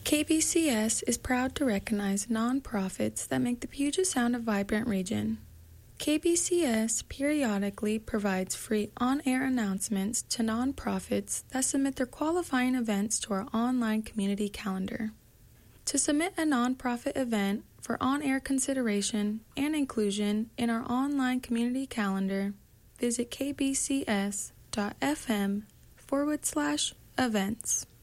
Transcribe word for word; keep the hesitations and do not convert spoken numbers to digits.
K B C S is proud to recognize nonprofits that make the Puget Sound a vibrant region. K B C S periodically provides free on-air announcements to nonprofits that submit their qualifying events to our online community calendar. To submit a nonprofit event for on-air consideration and inclusion in our online community calendar, visit kbcs.fm forward slash events.